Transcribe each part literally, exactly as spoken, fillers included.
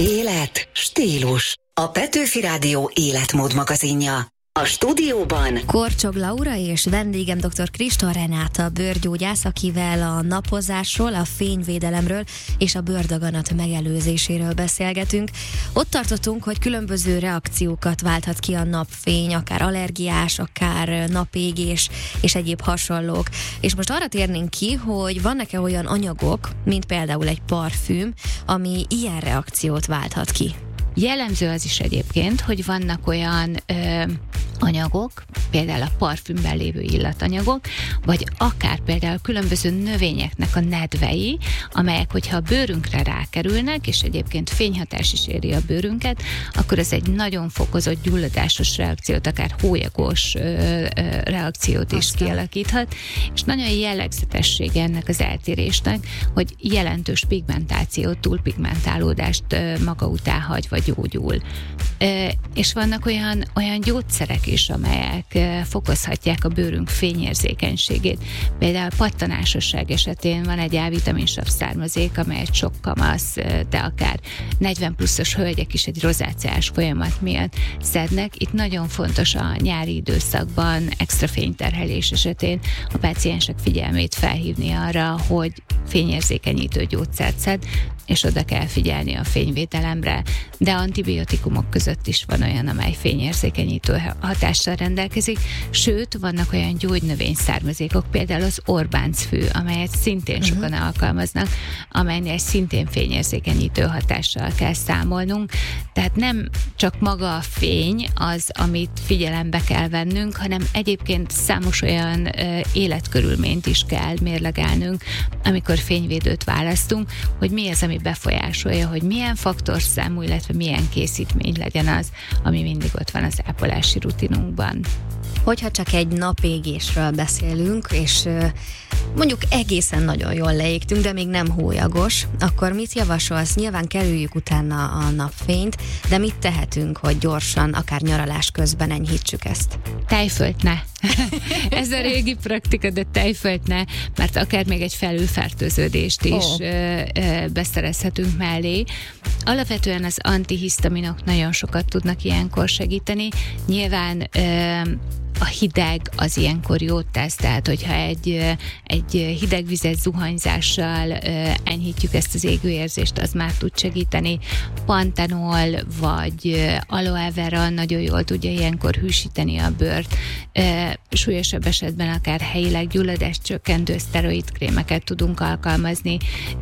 Élet, stílus. A Petőfi Rádió életmód magazinja. A stúdióban Korcsog Laura és vendégem dr. Kristóf Renáta, bőrgyógyász, akivel a napozásról, a fényvédelemről és a bőrdaganat megelőzéséről beszélgetünk. Ott tartottunk, hogy különböző reakciókat válthat ki a napfény, akár allergiás, akár napégés és egyéb hasonlók. És most arra térnénk ki, hogy vannak-e olyan anyagok, mint például egy parfüm, ami ilyen reakciót válthat ki? Jellemző az is egyébként, hogy vannak olyan ö, anyagok, például a parfümben lévő illatanyagok, vagy akár például különböző növényeknek a nedvei, amelyek, hogyha a bőrünkre rákerülnek, és egyébként fényhatás is éri a bőrünket, akkor ez egy nagyon fokozott gyulladásos reakciót, akár hólyagos ö, ö, reakciót is Aztán. kialakíthat, és nagyon jellegzetessége ennek az eltérésnek, hogy jelentős pigmentációt, túlpigmentálódást ö, maga után hagy, vagy gyógyul. E, és vannak olyan, olyan gyógyszerek is, amelyek e, fokozhatják a bőrünk fényérzékenységét. Például pattanásosság esetén van egy A-vitaminsav származék, amelyet sok kamasz, de akár negyven pluszos hölgyek is egy rozáceás folyamat miatt szednek. Itt nagyon fontos a nyári időszakban, extra fényterhelés esetén a páciensek figyelmét felhívni arra, hogy fényérzékenyítő gyógyszert szed, és oda kell figyelni a fényvédelemre, de antibiotikumok között is van olyan, amely fényérzékenyítő hatással rendelkezik, sőt, vannak olyan gyógynövény származékok, például az orbáncfű, amelyet szintén uh-huh. sokan alkalmaznak, amelynél szintén fényérzékenyítő hatással kell számolnunk, tehát nem csak maga a fény az, amit figyelembe kell vennünk, hanem egyébként számos olyan uh, életkörülményt is kell mérlegelnünk, amikor fényvédőt választunk, hogy mi az, ami befolyásolja, hogy milyen faktorszámú, illetve milyen készítmény legyen az, ami mindig ott van az ápolási rutinunkban. Hogyha csak egy napégésről beszélünk, és mondjuk egészen nagyon jól leégtünk, de még nem hólyagos, akkor mit javasolsz? Nyilván kerüljük utána a napfényt, de mit tehetünk, hogy gyorsan, akár nyaralás közben enyhítsük ezt? Tejfölt ne. Ez a régi praktika, de tejfölt ne, mert akár még egy felülfertőződést is oh. ö, ö, beszerezhetünk mellé. Alapvetően az antihisztaminok nagyon sokat tudnak ilyenkor segíteni. Nyilván ö, a hideg az ilyenkor jót tesz, tehát hogyha egy, egy hidegvizes zuhanyzással enyhítjük ezt az égőérzést, az már tud segíteni. Pantenol vagy aloe vera nagyon jól tudja ilyenkor hűsíteni a bőrt. Súlyosabb esetben akár helyileg gyulladást csökkentő szteroidkrémeket tudunk alkalmazni,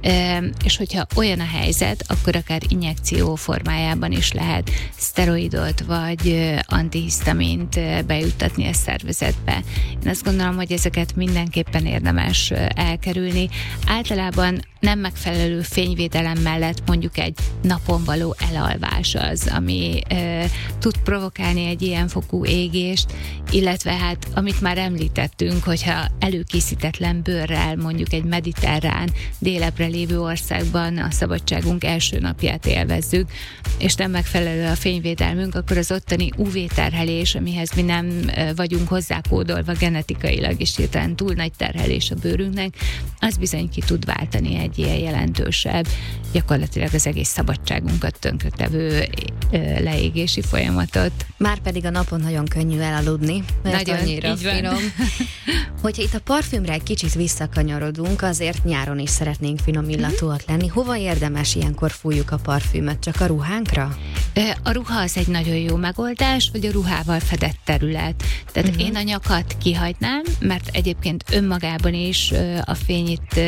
és hogyha olyan a helyzet, akkor akár injekció formájában is lehet szteroidot vagy antihisztamint bejuttatni a szervezetbe. Én azt gondolom, hogy ezeket mindenképpen érdemes elkerülni. Általában nem megfelelő fényvédelem mellett mondjuk egy napon való elalvás az, ami e, tud provokálni egy ilyen fokú égést, illetve hát, amit már említettünk, hogyha előkészítetlen bőrrel mondjuk egy mediterrán, délebre lévő országban a szabadságunk első napját élvezzük, és nem megfelelő a fényvédelmünk, akkor az ottani ú vé-terhelés, amihez mi nem vagyunk hozzákódolva genetikailag, és hirtelen túl nagy terhelés a bőrünknek, az bizony ki tud váltani egy ilyen jelentősebb, gyakorlatilag az egész szabadságunkat tönkretevő leégési folyamatot. Márpedig a napon nagyon könnyű elaludni, mert nagyon, annyira finom. Hogyha itt a parfümre egy kicsit visszakanyarodunk, azért nyáron is szeretnénk finom illatúak lenni. Hova érdemes ilyenkor fújjuk a parfümöt? Csak a ruhánkra? A ruha az egy nagyon jó megoldás, vagy a ruhával fedett terület. Tehát uh-huh. én a nyakat kihagynám, mert egyébként önmagában is a fény itt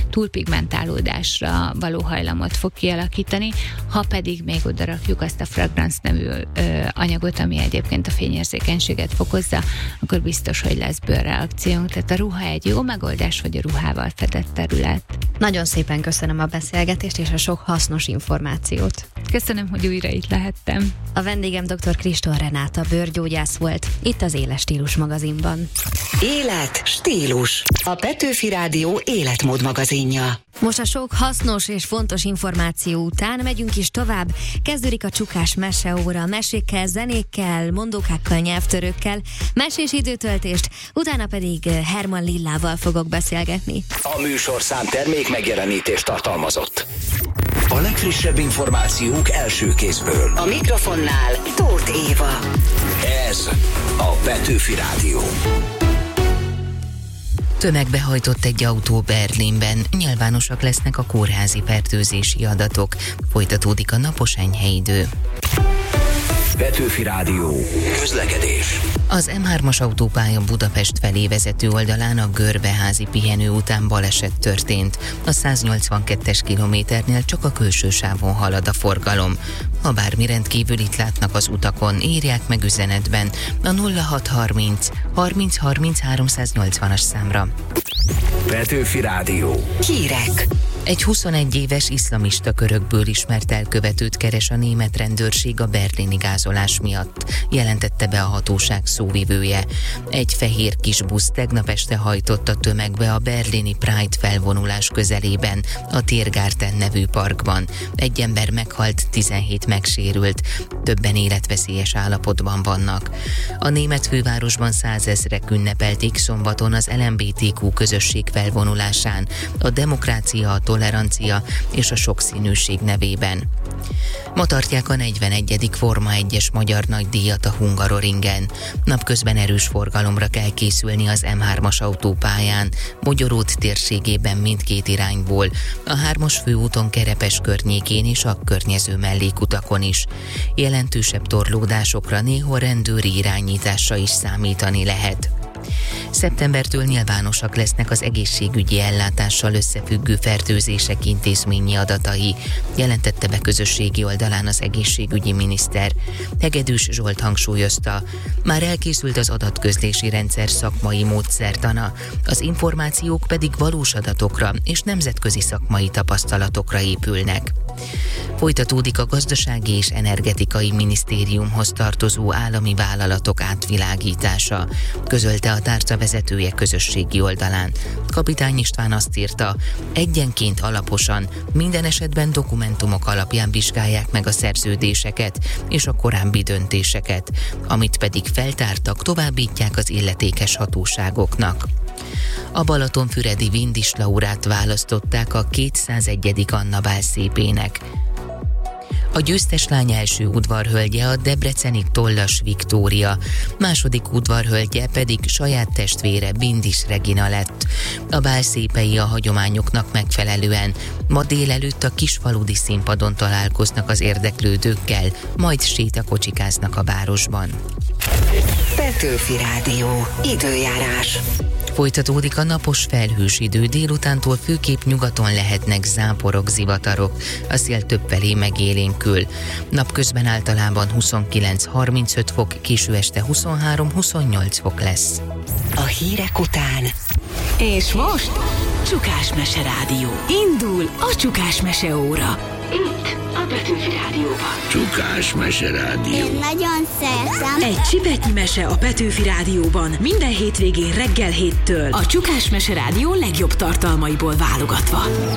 túlpigmentálódásra való hajlamot fog kialakítani, ha pedig még oda rakjuk azt a fragrance nevű anyagot, ami egyébként a fényérzékenységet fokozza, akkor biztos, hogy lesz bőrreakciónk. Tehát a ruha egy jó megoldás, vagy a ruhával fedett terület. Nagyon szépen köszönöm a beszélgetést és a sok hasznos információt. Köszönöm, hogy újra itt lehettem. A vendégem dr. Kristóf Renáta, bőrgyógyász volt itt az Éles Stílus magazinban. Élet, stílus. A Petőfi Rádió életmód magazinja. Most a sok hasznos és fontos információ után megyünk is tovább. Kezdődik a Csukás meseóra, mesékkel, zenékkel, mondókákkal, nyelvtörőkkel, mesés időtöltést, utána pedig Herman Lillával fogok beszélgetni. A műsorszám termék megjelenítést tartalmazott. A legfrissebb legfrissebb információk első kézből. A mikrofonnál Tóth Éva. Ez a Petőfi Rádió. Tömegbe hajtott egy autó Berlinben, nyilvánosak lesznek a kórházi fertőzési adatok. Folytatódik a napos enyhe idő. Petőfi Rádió. Közlekedés. Az M hármas autópálya Budapest felé vezető oldalán a Görbeházi pihenő után baleset történt. A száznyolcvankettes kilométernél csak a külső sávon halad a forgalom. Ha bármi rendkívülit látnak az utakon, írják meg üzenetben a nulla hat harminc harminc harminc háromszáznyolcvanas számra. Petőfi Rádió. Hírek. Egy huszonegy éves iszlamista körökből ismert elkövetőt keres a német rendőrség a berlini gázolás miatt, jelentette be a hatóság szóvivője. Egy fehér kis busz tegnap este hajtott a tömegbe a berlini Pride felvonulás közelében, a Tiergarten nevű parkban. Egy ember meghalt, tizenhét megsérült, többen életveszélyes állapotban vannak. A német fővárosban százezrek ünnepelték szombaton az el em bé té kú közösség felvonulásán, a demokrácia, a tolerancia és a sokszínűség nevében. Ma tartják a negyvenegyedik Forma egyes magyar nagydíjat a Hungaroringen. Napközben erős forgalomra kell készülni az M hármas autópályán, Mogyoród térségében mindkét irányból, a hármas főúton Kerepes környékén és a környező mellékutakon is. Jelentősebb torlódásokra, néhol rendőri irányításra is számítani lehet. Szeptembertől nyilvánosak lesznek az egészségügyi ellátással összefüggő fertőzések intézményi adatai, jelentette be közösségi oldalán az egészségügyi miniszter. Hegedűs Zsolt hangsúlyozta, már elkészült az adatközlési rendszer szakmai módszertana, az információk pedig valós adatokra és nemzetközi szakmai tapasztalatokra épülnek. Folytatódik a Gazdasági és Energetikai Minisztériumhoz tartozó állami vállalatok átvilágítása, közölte a tárca vezetője közösségi oldalán. Kapitány István azt írta, egyenként alaposan, minden esetben dokumentumok alapján vizsgálják meg a szerződéseket és a korábbi döntéseket, amit pedig feltártak, továbbítják az illetékes hatóságoknak. A Balatonfüredi Vindis Laurát választották a kétszázegyedik Anna bálszépének. A győztes lány első udvarhölgye a debreceni Tollas Viktória, második udvarhölgye pedig saját testvére Bindis Regina lett. A bálszépei a hagyományoknak megfelelően ma délelőtt a Kisfaludi színpadon találkoznak az érdeklődőkkel, majd sétakocsikáznak a városban. Petőfi Rádió. Időjárás. Folytatódik a napos felhős idő, délutántól főképp nyugaton lehetnek záporok, zivatarok, a szél többfelé megélénkül. Napközben általában huszonkilenc-harmincöt fok, késő este huszonhárom-huszonnyolc fok lesz. A hírek után. És most Csukás Mese Rádió. Indul a Csukás Mese óra. Itt a Petőfi Rádióban. Csukás Mese Rádió. Én nagyon szeretem. Egy csipetnyi mese a Petőfi Rádióban minden hétvégén reggel héttől. A Csukás Mese Rádió legjobb tartalmaiból válogatva.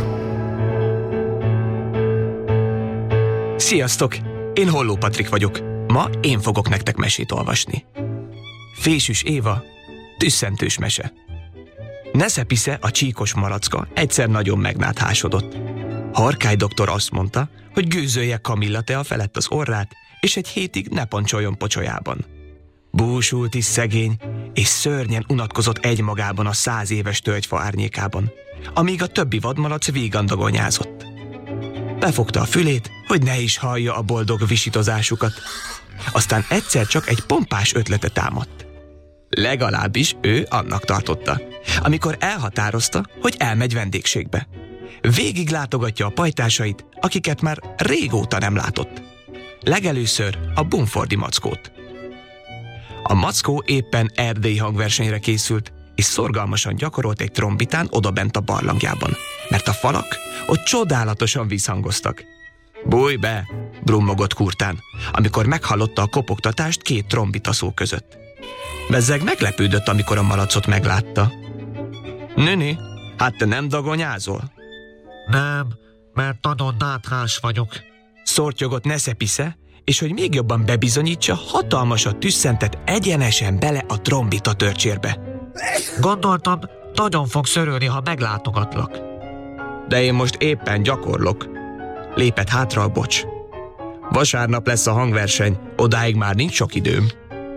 Sziasztok! Én Holló Patrik vagyok. Ma én fogok nektek mesét olvasni. Fésűs Éva, tüsszentős mese. Neszepisze, a csíkos malacka, egyszer nagyon megnáthásodott. Harkály doktor azt mondta, hogy gőzölje Kamilla tea felett az orrát, és egy hétig ne pancsoljon pocsolyában. Búsult is szegény, és szörnyen unatkozott egymagában a száz éves tölgyfa árnyékában, amíg a többi vadmalac vígandagonyázott. Befogta a fülét, hogy ne is hallja a boldog visítozásukat. Aztán egyszer csak egy pompás ötlete támadt. Legalábbis ő annak tartotta, amikor elhatározta, hogy elmegy vendégségbe. Végig látogatja a pajtásait, akiket már régóta nem látott. Legelőször a bumfordi mackót. A mackó éppen erdélyi hangversenyre készült, és szorgalmasan gyakorolt egy trombitán odabent a barlangjában, mert a falak ott csodálatosan visszhangoztak. Bújj be, brummogott Kurtán, amikor meghallotta a kopogtatást két trombita szó között. Bezzeg meglepődött, amikor a malacot meglátta. Nini, hát te nem dagonyázol? Nem, mert nagyon nátrás vagyok. Szortyogott Neszepisze, és hogy még jobban bebizonyítsa, hatalmasat tüsszentett egyenesen bele a trombita törcsérbe. Gondoltam, nagyon fog szörölni, ha meglátogatlak. De én most éppen gyakorlok. lépett hátra a bocs. Vasárnap lesz a hangverseny, odáig már nincs sok időm.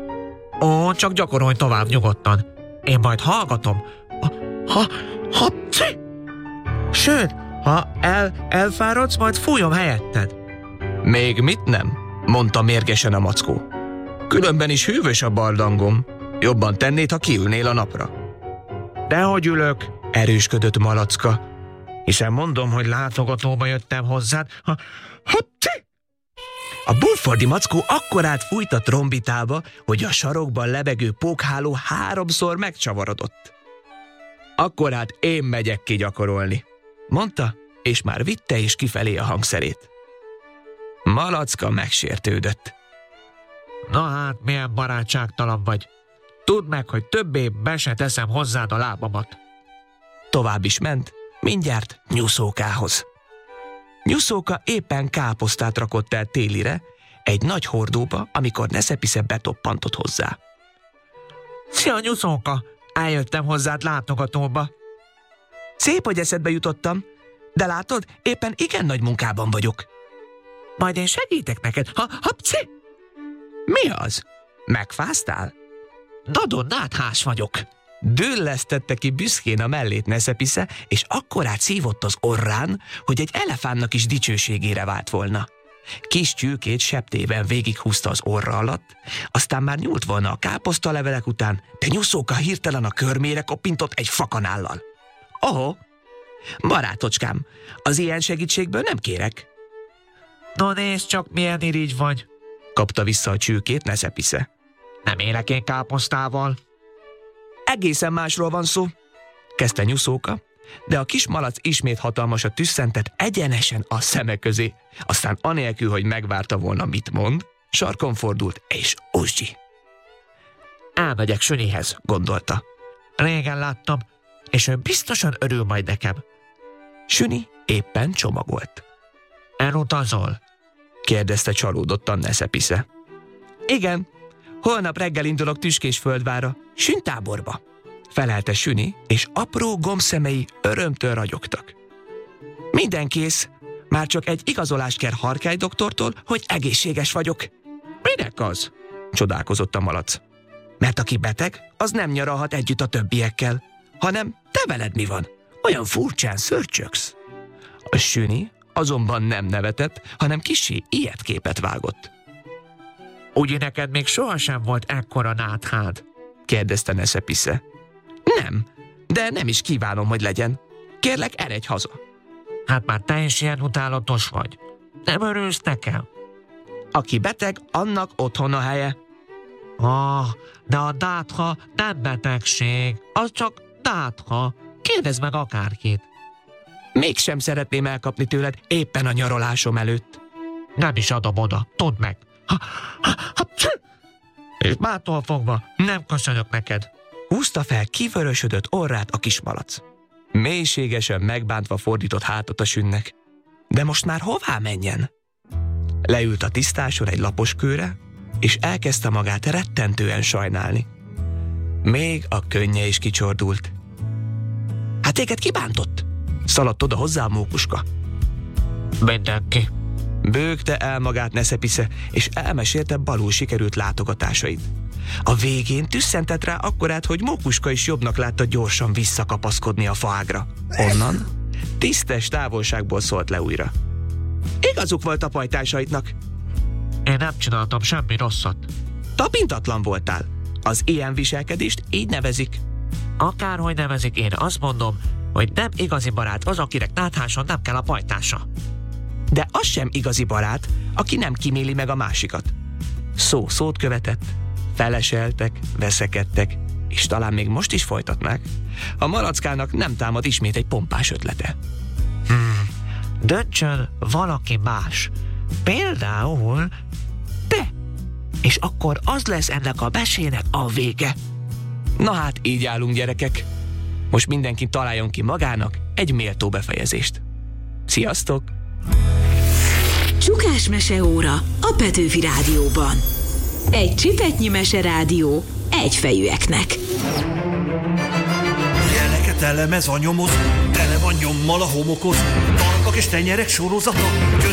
Ó, csak gyakorolj tovább nyugodtan. Én majd hallgatom. Ha, ha, ha, ci! Sőt, ha el, elfáradsz, majd fújom helyetted. Még mit nem? Mondta mérgesen a mackó. Különben is hűvös a bardangom. Jobban tennéd, ha kiülnél a napra. Dehogy ülök, erősködött Malacka. hiszen mondom, hogy látogatóba jöttem hozzád. Ha, ha, ci! A Bulfordi mackó akkorát fújt a trombitába, hogy a sarokban lebegő pókháló háromszor megcsavarodott. Akkorát én megyek ki gyakorolni, mondta, és már vitte is kifelé a hangszerét. Malacka megsértődött. Na hát, milyen barátságtalan vagy. Tudd meg, hogy többé be se teszem hozzád a lábamat. Tovább is ment, mindjárt Nyuszókához. Nyuszóka éppen káposztát rakott el télire, egy nagy hordóba, amikor Neszepisze betoppantott hozzá. Szia, Nyuszóka! Eljöttem hozzád látogatóba. Szép, hogy eszedbe jutottam, de látod, éppen igen nagy munkában vagyok. Majd én segítek neked. Ha, hapci! Mi az? Megfáztál? Nagyon náthás vagyok. Dőllesztette ki büszkén a mellét Neszepisze, és akkorát szívott az orrán, hogy egy elefántnak is dicsőségére vált volna. Kis csülkét septében végighúzta az orra alatt, aztán már nyúlt volna a káposztalevelek után, de Nyuszóka hirtelen a körmére koppintott egy fakanállal. Ohó, barátocskám, az ilyen segítségből nem kérek. No nézd csak, milyen irigy vagy, kapta vissza a csülkét Neszepisze. Nem élek én káposztával. Egészen másról van szó, kezdte Nyuszóka, de a kis malac ismét hatalmasat tüsszentett egyenesen a szeme közé, aztán anélkül, hogy megvárta volna, mit mond, sarkon fordult, és Ozsi. Elmegyek Sünyihez, gondolta. Régen láttam, és ő biztosan örül majd nekem. Sünyi éppen csomagolt. Elutazol? kérdezte csalódottan Neszepisze. Igen, holnap reggel indulok Tüskésföldvárra, süntáborba, felelte Sünyi, és apró gombszemei örömtől ragyogtak. Minden kész, már csak egy igazolást kér Harkály doktortól, hogy egészséges vagyok. Minek az? Csodálkozott a malac. Mert aki beteg, az nem nyaralhat együtt a többiekkel, hanem te veled mi van? Olyan furcsán szörcsöksz. A Sünyi azonban nem nevetett, hanem kissé ijedképet vágott. Ugye neked még sohasem volt ekkora náthád? kérdezte Neszepisze. Nem, de nem is kívánom, hogy legyen. Kérlek, eredj haza. Hát már te is ilyen utálatos vagy. Nem örülsz nekem? Aki beteg, annak otthon a helye. Ah, de a nátha nem betegség, az csak nátha. Kérdezd meg akárkit. Mégsem szeretném elkapni tőled éppen a nyaralásom előtt. Nem is adom oda, tudd meg. Ha, ha, ha, és mától fogva nem köszönök neked. Húzta fel kivörösödött orrát a kismalac. Mélységesen megbántva fordított hátat a Sünnek. De most már hová menjen? Leült a tisztáson egy lapos kőre, és elkezdte magát rettentően sajnálni. Még a könnye is kicsordult. Hát téged kibántott? Szaladt oda hozzá a mókuska. Mindenki. Bőgte el magát Neszepisze, és elmesélte balul sikerült látogatásait. A végén tüsszentett rá akkorát, hogy Mókuska is jobbnak látta gyorsan visszakapaszkodni a faágra. Onnan tisztes távolságból szólt le újra. Igazuk volt a pajtásaitnak. Én nem csináltam semmi rosszat. Tapintatlan voltál. Az ilyen viselkedést így nevezik. Akárhogy nevezik, én azt mondom, hogy nem igazi barát az, akinek nátháson nem kell a pajtása. De az sem igazi barát, aki nem kiméli meg a másikat. Szó szót követett, feleseltek, veszekedtek, és talán még most is folytatnák. A malackának nem támad ismét egy pompás ötlete. Hmm, döntsön valaki más. Például te. És akkor az lesz ennek a mesének a vége. Na hát, így állunk, gyerekek. Most mindenki találjon ki magának egy méltó befejezést. Sziasztok! Csukás meseóra a Petőfi Rádióban. Egy csipetnyi meserádió egyfejűeknek. Jeleket elemez a nyomoz, tele van nyommal a homokhoz. Tarkak és tenyerek sorozata,